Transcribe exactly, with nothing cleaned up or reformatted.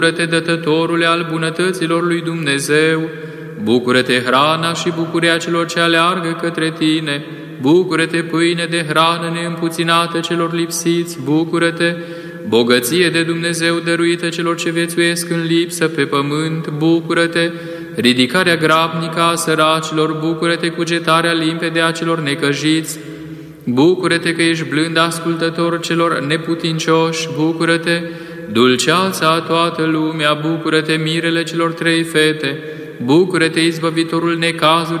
Bucură-te, dătătorule al bunătăților lui Dumnezeu! Bucură-te, hrana și bucuria celor ce aleargă către tine! Bucură-te, pâine de hrană neîmpuținată celor lipsiți! Bucură-te, bogăție de Dumnezeu dăruită celor ce viețuiesc în lipsă pe pământ! Bucură-te, ridicarea grabnică a săracilor! Bucură-te, cugetarea limpede a celor necăjiți! Bucură-te că ești blând ascultător celor neputincioși! Bucură-te, dulceața a toată lumea! Bucură-te, mirele celor trei fete! Bucură-te, izbăvitorul necazuri